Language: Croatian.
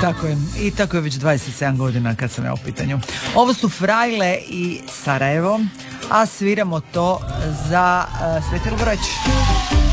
Tako je. I tako je već 27 godina kad sam ja u pitanju. Ovo su Frajle i Sarajevo, a sviramo to za Sveti Lugoreć.